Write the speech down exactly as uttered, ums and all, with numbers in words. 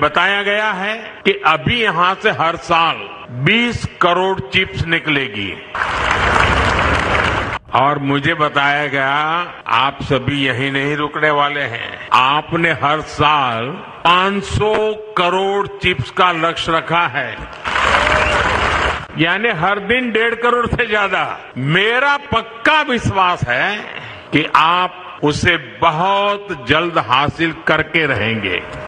बताया गया है कि अभी यहां से हर साल बीस करोड़ चिप्स निकलेगी और मुझे बताया गया आप सभी यहीं नहीं रुकने वाले हैं। आपने हर साल पाँच सौ करोड़ चिप्स का लक्ष्य रखा है, यानी हर दिन डेढ़ करोड़ से ज्यादा। मेरा पक्का विश्वास है कि आप उसे बहुत जल्द हासिल करके रहेंगे।